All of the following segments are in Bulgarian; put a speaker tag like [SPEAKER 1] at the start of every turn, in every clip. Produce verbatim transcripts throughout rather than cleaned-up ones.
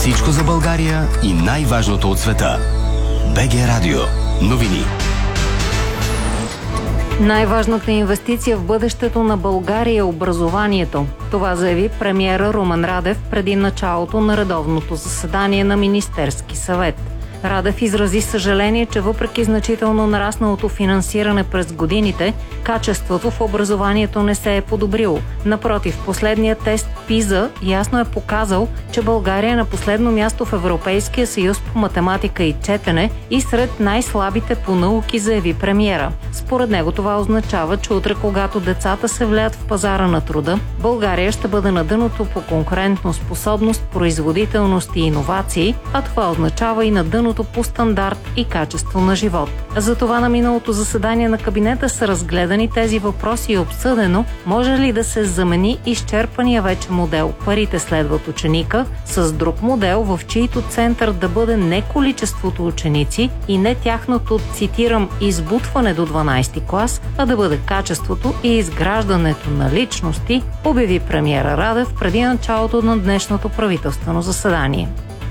[SPEAKER 1] Всичко за България и най-важното от света. БГ Радио. Новини.
[SPEAKER 2] Най-важната инвестиция в бъдещето на България е образованието. Това заяви премиера Румен Радев преди началото на редовното заседание на Министерски съвет. Радев изрази съжаление, че въпреки значително нарасналото финансиране през годините, качеството в образованието не се е подобрило. Напротив, последният тест ПИЗА ясно е показал, че България е на последно място в Европейския съюз по математика и четене и сред най-слабите по науки, заяви премиера. Според него това означава, че утре, когато децата се влеят в пазара на труда, България ще бъде на дъното по конкурентно способност, производителност и иновации, а това означава и на дъното по стандарт и качество на живот. Затова на миналото заседание на кабинета са разгледани тези въпроси и обсъдено може ли да се замени изчерпания вече модел "парите следват ученика" с друг модел, в чийто център да бъде не количеството ученици и не тяхното, цитирам, "избутване до дванадесети клас", а да бъде качеството и изграждането на личности, обяви премиера Радев преди началото на днешното правителствено заседание.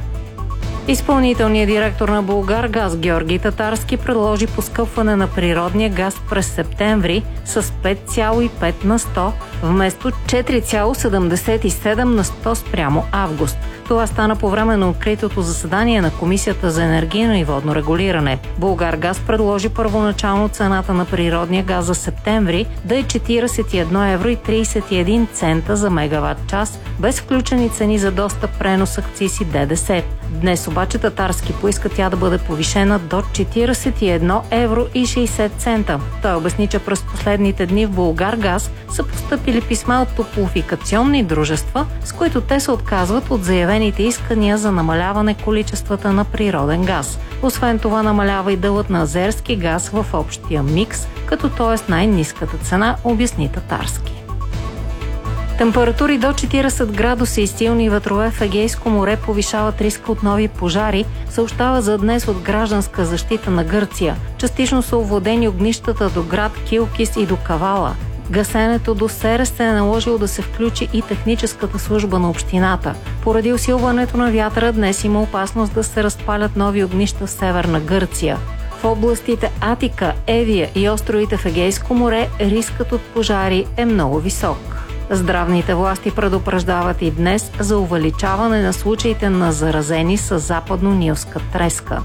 [SPEAKER 2] Изпълнителният директор на Булгаргаз Георги Татарски предложи поскъпване на природния газ през септември с пет цяло и пет на сто вместо четири цяло седемдесет и седем на сто спрямо август. Това стана по време на откритото заседание на Комисията за енергийно и водно регулиране. Булгаргаз предложи първоначално цената на природния газ за септември да е четиридесет и едно евро и тридесет и един цента за мегаватт час, без включени цени за достъп, пренос, акциз и ДДС. Днес обаче Татарски поиска тя да бъде повишена до четиридесет и едно евро и шейсет цента. Той обясни, че през последните дни в Булгаргаз са постъпили писма от топлофикационни дружества, с които те се отказват от заявените искания за намаляване количествата на природен газ. Освен това намалява и дълът на азерски газ в общия микс, като той е с най-ниската цена, обясни Татарски. Температури до четиридесет градуса и силни ветрове в Егейско море повишават риска от нови пожари, съобщава за днес от Гражданска защита на Гърция. Частично са овладени огнищата до град Килкис и до Кавала. Гасенето до Серес е наложило да се включи и техническата служба на общината. Поради усилването на вятъра днес има опасност да се разпалят нови огнища в северна Гърция. В областите Атика, Евия и островите в Егейско море рискът от пожари е много висок. Здравните власти предупреждават и днес за увеличаване на случаите на заразени с западно-нилска треска.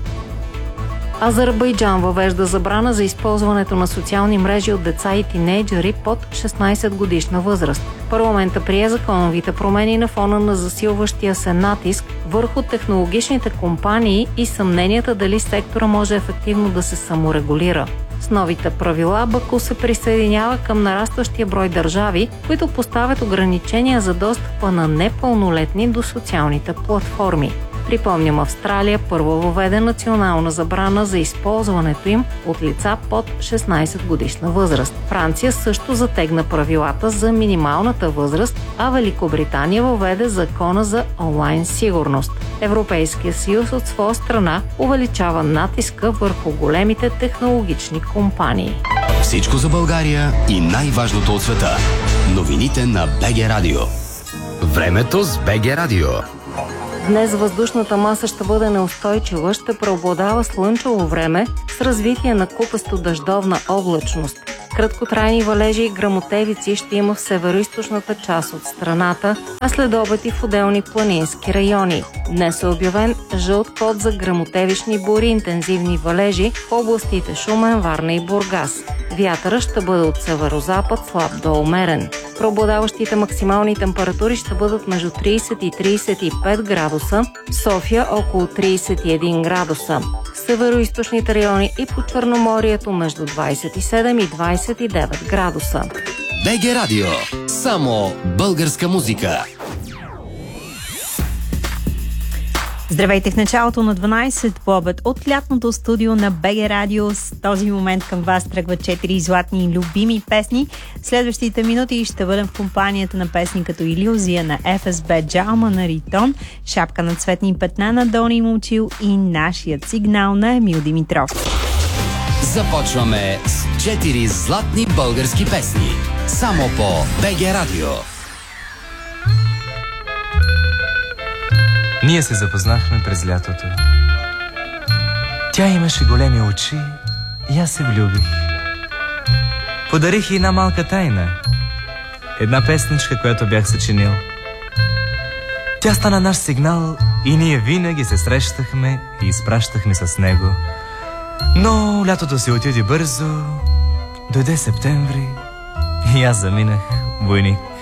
[SPEAKER 2] Азербайджан въвежда забрана за използването на социални мрежи от деца и тинейджери под шестнадесет годишна възраст. Парламента прие законовите промени на фона на засилващия се натиск върху технологичните компании и съмненията дали сектора може ефективно да се саморегулира. С новите правила Баку се присъединява към нарастващия брой държави, които поставят ограничения за достъпа на непълнолетни до социалните платформи. Припомням, Австралия първо въведе национална забрана за използването им от лица под шестнадесет годишна възраст. Франция също затегна правилата за минималната възраст, а Великобритания въведе закона за онлайн сигурност. Европейския съюз от своя страна увеличава натиска върху големите технологични компании.
[SPEAKER 1] Всичко за България и най-важното от света. Новините на БГ Радио. Времето с БГ Радио.
[SPEAKER 2] Днес въздушната маса ще бъде неустойчива, ще преобладава слънчево време с развитие на купесто дъждовна облачност. Краткотрайни валежи и гръмотевици ще има в североизточната част от страната, а след обед и в отделни планински райони. Днес е обявен жълт код за гръмотевични бури, интензивни валежи в областите Шумен, Варна и Бургас. Вятърът ще бъде от северозапад, слаб до умерен. Преобладаващите максимални температури ще бъдат между тридесет и тридесет и пет градуса, в София около тридесет и един градуса. В североизточните райони и по Черноморието между двадесет и седем и двадесет и девет градуса.
[SPEAKER 1] БГ Радио. Само българска музика.
[SPEAKER 3] Здравейте в началото на дванадесет по обед от лятното студио на БГ Радио. С този момент към вас тръгват четири златни любими песни. Следващите минути ще бъдем в компанията на песни като Илюзия на Еф Ес Би, Джалма на Ритон, Шапка на цветни петна на Дони Момчил и Нашият сигнал на Емил Димитров.
[SPEAKER 1] Започваме с четири златни български песни. Само по БГ Радио.
[SPEAKER 4] Ние се запознахме през лятото. Тя имаше големи очи и аз се влюбих. Подарих и една малка тайна. Една песничка, която бях съчинил. Тя стана наш сигнал и ние винаги се срещахме и изпращахме с него. Но лятото си отиде бързо, дойде септември и аз заминах войник.